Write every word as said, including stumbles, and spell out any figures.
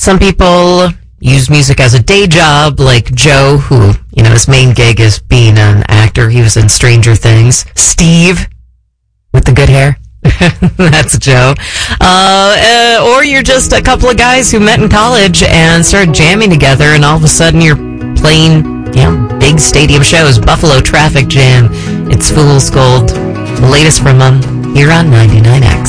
Some people use music as a day job, like Joe, who, you know, his main gig is being an actor. He was in Stranger Things. Steve, with the good hair. That's Joe. Uh, uh, or you're just a couple of guys who met in college and started jamming together, and all of a sudden you're playing, you know, big stadium shows. Buffalo Traffic Jam. It's Fool's Gold. The latest from them here on ninety-nine X.